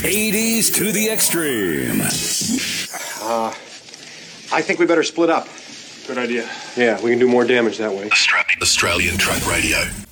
80s to the extreme. I think we better split up. Good idea. Yeah, we can do more damage that way. Australian Truck Radio.